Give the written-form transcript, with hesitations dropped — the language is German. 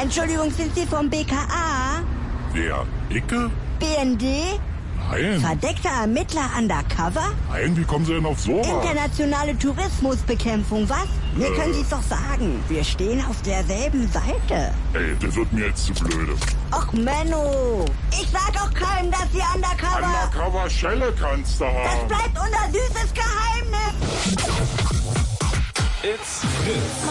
Entschuldigung, sind Sie vom BKA? Wer? Icke? BND? Nein. Verdeckter Ermittler undercover? Nein, wie kommen Sie denn auf sowas? Internationale Tourismusbekämpfung, was? Mir können Sie es doch sagen. Wir stehen auf derselben Seite. Ey, das wird mir jetzt zu blöde. Och, Menno. Ich sag auch keinem, dass Sie undercover... Undercover-Schelle kannst du Das haben. bleibt unser süßes Geheimnis. It's Fritz.